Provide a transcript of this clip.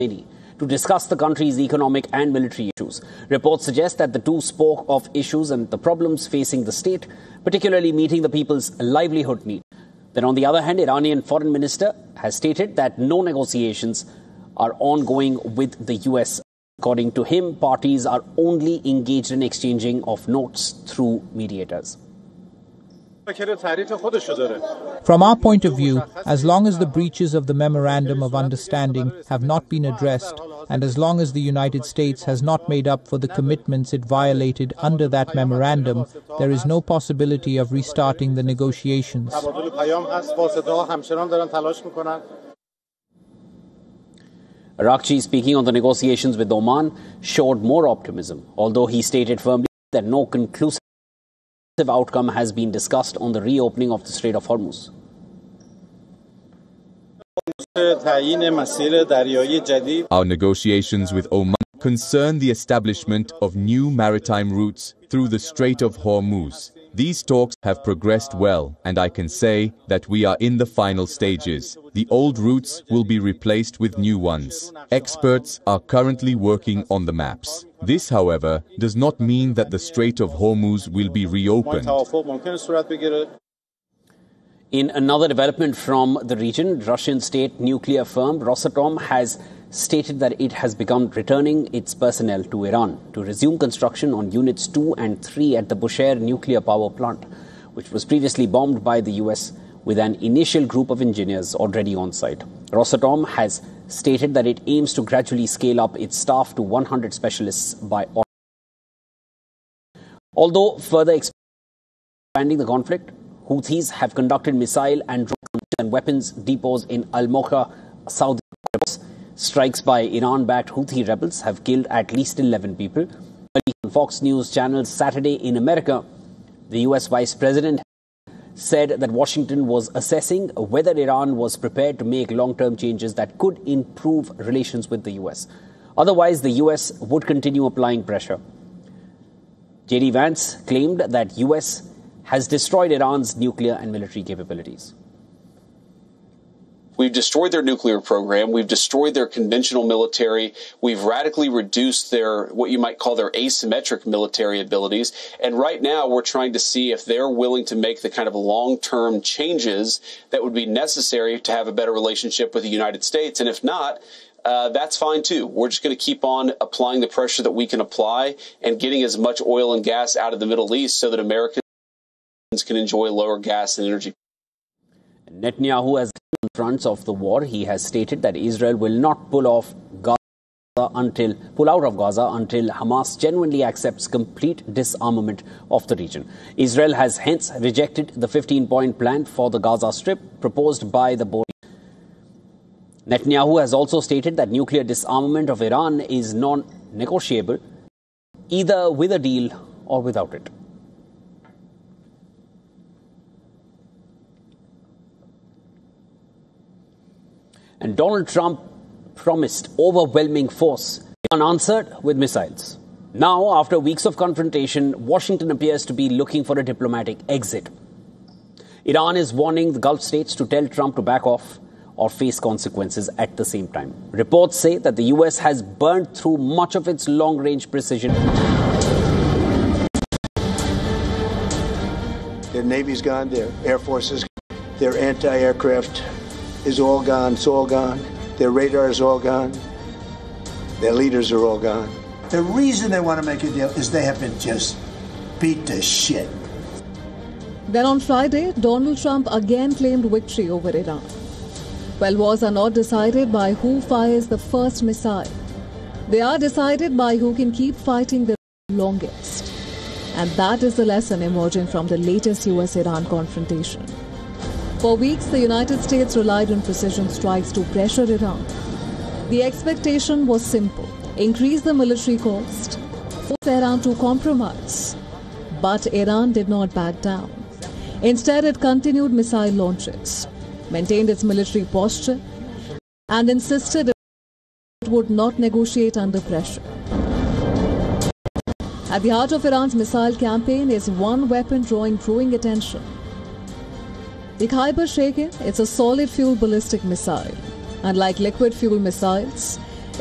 to discuss the country's economic and military issues. Reports suggest that the two spoke of issues and the problems facing the state, particularly meeting the people's livelihood need. Then on the other hand, Iranian foreign minister has stated that no negotiations are ongoing with the US. According to him, parties are only engaged in exchanging of notes through mediators. From our point of view, as long as the breaches of the Memorandum of Understanding have not been addressed, and as long as the United States has not made up for the commitments it violated under that memorandum, there is no possibility of restarting the negotiations. Arakchi, speaking on the negotiations with Oman, showed more optimism, although he stated firmly that no conclusive outcome has been discussed on the reopening of the Strait of Hormuz. Our negotiations with Oman concern the establishment of new maritime routes through the Strait of Hormuz. These talks have progressed well, and I can say that we are in the final stages. The old routes will be replaced with new ones. Experts are currently working on the maps. This, however, does not mean that the Strait of Hormuz will be reopened. In another development from the region, Russian state nuclear firm Rosatom has stated that it has begun returning its personnel to Iran to resume construction on Units 2 and 3 at the Bushehr nuclear power plant, which was previously bombed by the US with an initial group of engineers already on site. Rosatom has stated that it aims to gradually scale up its staff to 100 specialists by August. Although further expanding the conflict, Houthis have conducted missile and drone and weapons depots in Al-Mocha, Saudi Arabia. Strikes by Iran-backed Houthi rebels have killed at least 11 people. On Fox News Channel Saturday in America, the US Vice President said that Washington was assessing whether Iran was prepared to make long-term changes that could improve relations with the US. Otherwise, the US would continue applying pressure. J.D. Vance claimed that US has destroyed Iran's nuclear and military capabilities. We've destroyed their nuclear program. We've destroyed their conventional military. We've radically reduced their, what you might call their asymmetric military abilities. And right now we're trying to see if they're willing to make the kind of long-term changes that would be necessary to have a better relationship with the United States. And if not, that's fine too. We're just going to keep on applying the pressure that we can apply and getting as much oil and gas out of the Middle East so that Americans can enjoy lower gas and energy. Netanyahu has on fronts of the war. He has stated that Israel will not pull out of Gaza until Hamas genuinely accepts complete disarmament of the region. Israel has hence rejected the 15-point plan for the Gaza Strip proposed by the board. Netanyahu has also stated that nuclear disarmament of Iran is non-negotiable, either with a deal or without it. And Donald Trump promised overwhelming force, unanswered with missiles. Now, after weeks of confrontation, Washington appears to be looking for a diplomatic exit. Iran is warning the Gulf states to tell Trump to back off or face consequences at the same time. Reports say that the U.S. has burned through much of its long-range precision. Their Navy's gone, their Air Force is gone, their anti-aircraft is all gone, it's all gone. Their radar is all gone. Their leaders are all gone. The reason they want to make a deal is they have been just beat to shit. Then on Friday, Donald Trump again claimed victory over Iran. Well, wars are not decided by who fires the first missile. They are decided by who can keep fighting the longest. And that is the lesson emerging from the latest US-Iran confrontation. For weeks, the United States relied on precision strikes to pressure Iran. The expectation was simple: increase the military cost, force Iran to compromise. But Iran did not back down. Instead, it continued missile launches, maintained its military posture, and insisted it would not negotiate under pressure. At the heart of Iran's missile campaign is one weapon drawing growing attention. The Khyber Sheikh, it's a solid fuel ballistic missile. Unlike liquid fuel missiles,